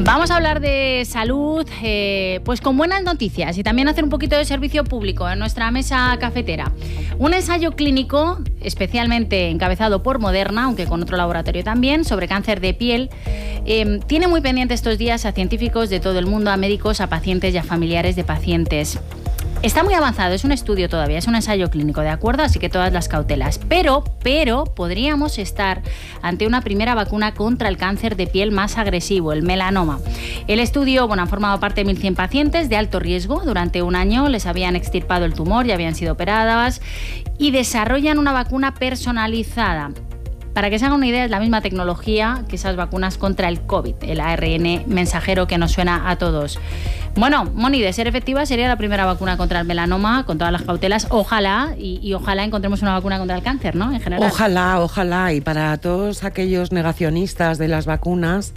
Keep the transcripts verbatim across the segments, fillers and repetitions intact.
Vamos a hablar de salud, eh, pues con buenas noticias y también hacer un poquito de servicio público en nuestra mesa cafetera. Un ensayo clínico, especialmente encabezado por Moderna, aunque con otro laboratorio también, sobre cáncer de piel, eh, tiene muy pendiente estos días a científicos de todo el mundo, a médicos, a pacientes y a familiares de pacientes. Está muy avanzado, es un estudio todavía, es un ensayo clínico, ¿de acuerdo? Así que todas las cautelas. Pero, pero podríamos estar ante una primera vacuna contra el cáncer de piel más agresivo, el melanoma. El estudio, bueno, han formado parte de mil cien pacientes de alto riesgo. Durante un año les habían extirpado el tumor, ya habían sido operadas y desarrollan una vacuna personalizada. Para que se hagan una idea, es la misma tecnología que esas vacunas contra el COVID, el A R N mensajero que nos suena a todos. Bueno, Moni, de ser efectiva sería la primera vacuna contra el melanoma, con todas las cautelas. Ojalá, y, y ojalá encontremos una vacuna contra el cáncer, ¿no? En general. Ojalá, ojalá. Y para todos aquellos negacionistas de las vacunas,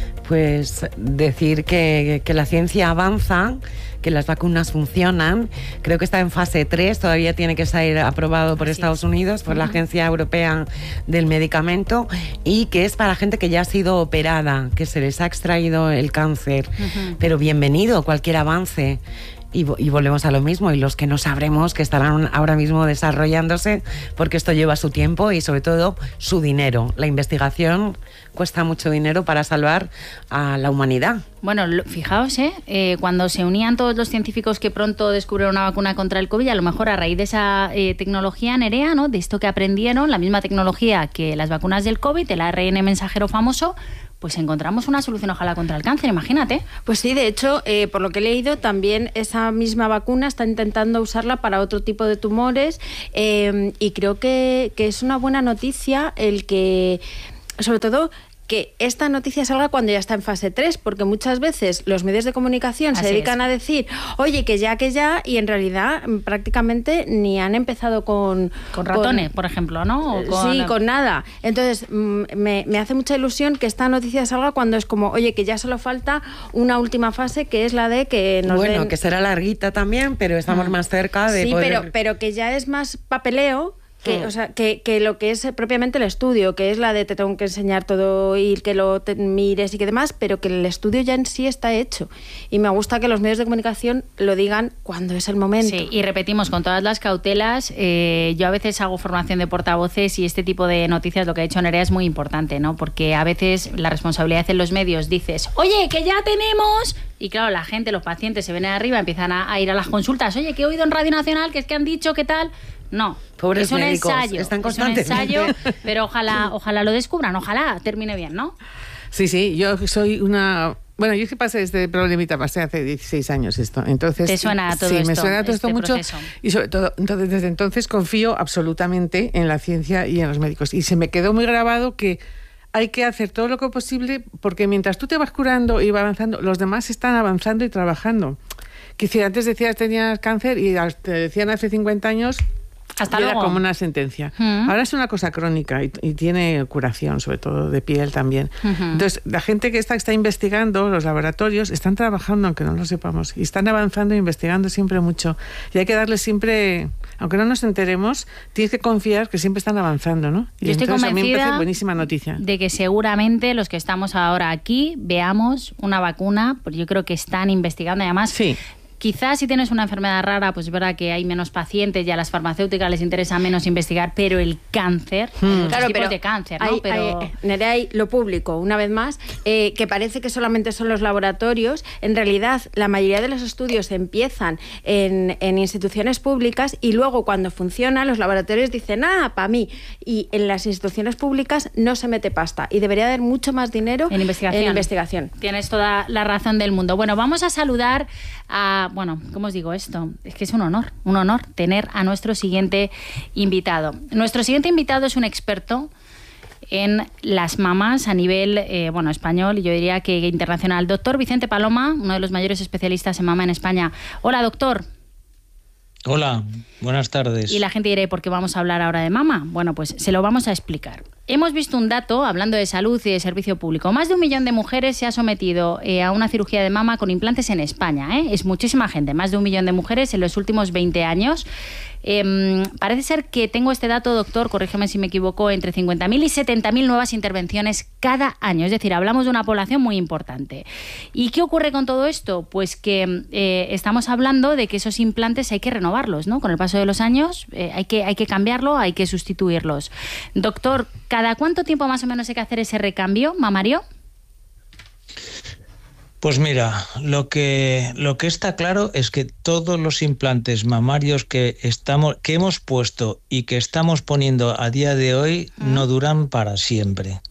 pues decir que, que la ciencia avanza, que las vacunas funcionan. Creo que está en fase tres, todavía tiene que ser aprobado por Así Estados es. Unidos, por uh-huh. la Agencia Europea del Medicamento, y que es para gente que ya ha sido operada, que se les ha extraído el cáncer. Uh-huh. Pero bienvenido cualquier avance. Y, y volvemos a lo mismo, y los que no sabremos que estarán ahora mismo desarrollándose, porque esto lleva su tiempo y sobre todo su dinero. La investigación cuesta mucho dinero para salvar a la humanidad. Bueno, fijaos, ¿eh? Eh, cuando se unían todos los científicos que pronto descubrieron una vacuna contra el COVID, a lo mejor a raíz de esa eh, tecnología Nerea, ¿no? De esto que aprendieron, la misma tecnología que las vacunas del COVID, el A R N mensajero famoso, pues encontramos una solución ojalá contra el cáncer, imagínate. Pues sí, de hecho, eh, por lo que he leído, también esa misma vacuna está intentando usarla para otro tipo de tumores, eh, y creo que, que es una buena noticia el que, sobre todo, que esta noticia salga cuando ya está en fase tres, porque muchas veces los medios de comunicación Así se dedican es. a decir, oye, que ya, que ya, y en realidad prácticamente ni han empezado con... Con ratones, con, por ejemplo, ¿no? O con, sí, con nada. Entonces, me, me hace mucha ilusión que esta noticia salga cuando es como, oye, que ya solo falta una última fase, que es la de que nos Bueno, den... que será larguita también, pero estamos mm. más cerca de Sí, poder... pero, pero que ya es más papeleo, Que, o sea, que, que lo que es propiamente el estudio, que es la de te tengo que enseñar todo y que lo te mires y que demás, pero que el estudio ya en sí está hecho. Y me gusta que los medios de comunicación lo digan cuando es el momento. Sí, y repetimos, con todas las cautelas, eh, yo a veces hago formación de portavoces y este tipo de noticias, lo que ha dicho Nerea, es muy importante, ¿no? Porque a veces la responsabilidad en los medios dices, oye, que ya tenemos... Y claro, la gente, los pacientes se vienen arriba, empiezan a, a ir a las consultas. Oye, que he oído en Radio Nacional que es que han dicho qué tal... No, Pobres es un médicos, ensayo, están es un ensayo, pero ojalá, ojalá lo descubran, ojalá termine bien, ¿no? Sí, sí, yo soy una... Bueno, yo es que pasé este problemita, pasé hace dieciséis años esto. Entonces, ¿te suena todo sí, esto? Sí, me suena todo este esto mucho. Proceso. Y sobre todo, entonces, desde entonces confío absolutamente en la ciencia y en los médicos. Y se me quedó muy grabado que hay que hacer todo lo que posible, porque mientras tú te vas curando y vas avanzando, los demás están avanzando y trabajando. Que si antes decías tenías cáncer y te decían hace cincuenta años... Hasta era luego. como una sentencia. Uh-huh. Ahora es una cosa crónica y, y tiene curación, sobre todo de piel también. Uh-huh. Entonces, la gente que está, está investigando, los laboratorios, están trabajando, aunque no lo sepamos, y están avanzando e investigando siempre mucho. Y hay que darles siempre, aunque no nos enteremos, tienes que confiar que siempre están avanzando, ¿no? Y yo estoy entonces, convencida a mí me parece buenísima noticia. De que seguramente los que estamos ahora aquí veamos una vacuna, porque yo creo que están investigando, y además... Sí. Quizás si tienes una enfermedad rara, pues es verdad que hay menos pacientes y a las farmacéuticas les interesa menos investigar, pero el cáncer, hmm. claro, tipos de cáncer, ¿no? Hay, pero... hay, Nerea, hay lo público, una vez más, eh, que parece que solamente son los laboratorios. En realidad, la mayoría de los estudios empiezan en, en instituciones públicas y luego cuando funciona, los laboratorios dicen, ah, para mí. Y en las instituciones públicas no se mete pasta y debería haber mucho más dinero en investigación. En investigación. Tienes toda la razón del mundo. Bueno, vamos a saludar a... Bueno, ¿cómo os digo esto? Es que es un honor, un honor tener a nuestro siguiente invitado. Nuestro siguiente invitado es un experto en las mamas a nivel eh, bueno, español y yo diría que internacional. Doctor Vicente Paloma, uno de los mayores especialistas en mama en España. Hola, doctor. Hola, buenas tardes. Y la gente dirá, ¿por qué vamos a hablar ahora de mama? Bueno, pues se lo vamos a explicar. Hemos visto un dato, hablando de salud y de servicio público. Más de un millón de mujeres se ha sometido eh, a una cirugía de mama con implantes en España. ¿eh? Es muchísima gente, más de un millón de mujeres en los últimos veinte años. Eh, parece ser que tengo este dato, doctor, corrígeme si me equivoco, entre cincuenta mil y setenta mil nuevas intervenciones cada año. Es decir, hablamos de una población muy importante. ¿Y qué ocurre con todo esto? Pues que eh, estamos hablando de que esos implantes hay que renovarlos, ¿no? Con el paso de los años eh, hay que, hay que cambiarlo, hay que sustituirlos. Doctor, ¿cada cuánto tiempo más o menos hay que hacer ese recambio mamario? Pues mira, lo que lo que está claro es que todos los implantes mamarios que estamos que hemos puesto y que estamos poniendo a día de hoy ¿Mm? no duran para siempre.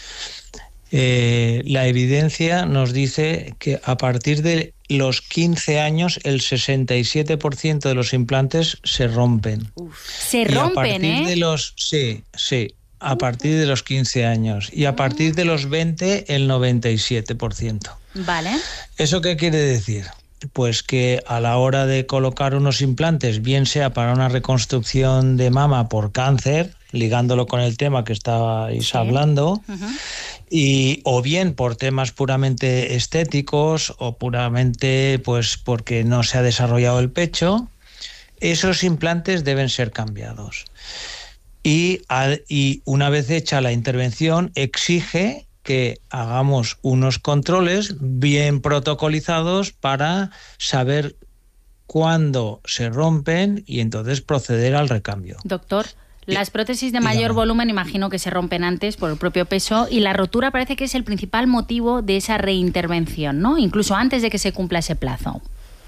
Eh, la evidencia nos dice que a partir de los quince años el sesenta y siete por ciento de los implantes se rompen. Uf, se y rompen, a partir ¿eh? de los sí, sí. A partir de los quince años y a partir de los veinte el noventa y siete por ciento. Vale. ¿Eso qué quiere decir? Pues que a la hora de colocar unos implantes, bien sea para una reconstrucción de mama por cáncer, ligándolo con el tema que estabais sí. hablando, uh-huh. y o bien por temas puramente estéticos o puramente pues porque no se ha desarrollado el pecho, esos implantes deben ser cambiados. Y, y una vez hecha la intervención exige que hagamos unos controles bien protocolizados para saber cuándo se rompen y entonces proceder al recambio. Doctor, las prótesis de mayor volumen imagino que se rompen antes por el propio peso y la rotura parece que es el principal motivo de esa reintervención, ¿no? Incluso antes de que se cumpla ese plazo.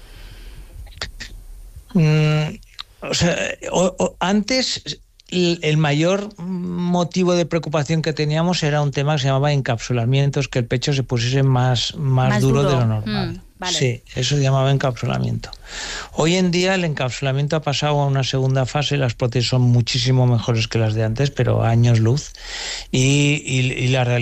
Mm, o sea, o, o, antes... El mayor motivo de preocupación que teníamos era un tema que se llamaba encapsulamientos, que el pecho se pusiese más, más, más duro, duro de lo normal. Mm, vale. Sí, eso se llamaba encapsulamiento. Hoy en día el encapsulamiento ha pasado a una segunda fase, las prótesis son muchísimo mejores que las de antes, pero a años luz, y, y, y la realidad